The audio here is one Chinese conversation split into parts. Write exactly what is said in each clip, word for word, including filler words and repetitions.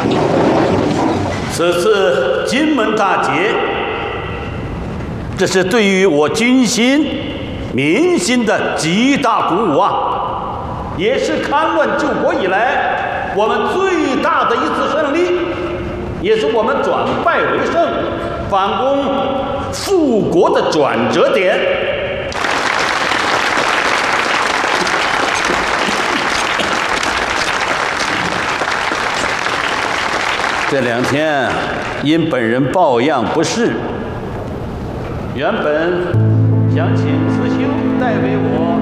此次金门大捷，这是对于我军心、民心的极大鼓舞啊，也是戡乱救国以来我们最大的一次胜利，也是我们转败为胜、反攻复国的转折点。这两天因本人抱恙不适，原本想请慈兄代为我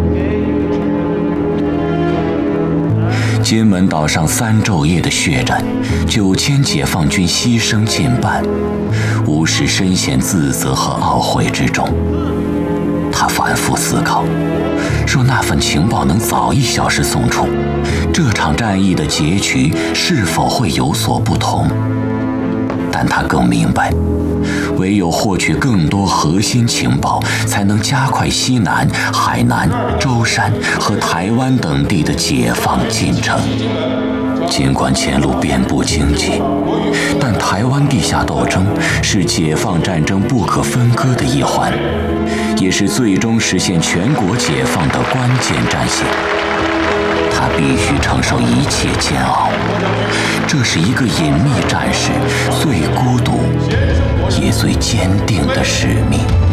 给金门岛上三昼夜的血战，九千解放军牺牲近半，吴石深陷自责和懊悔之中。他反复思考，若那份情报能早一小时送出，这场战役的结局是否会有所不同？但他更明白，唯有获取更多核心情报，才能加快西南、海南、舟山和台湾等地的解放进程。尽管前路遍布荆棘，但台湾地下斗争是解放战争不可分割的一环，也是最终实现全国解放的关键战线。他必须承受一切煎熬，这是一个隐秘战士最孤独也最坚定的使命。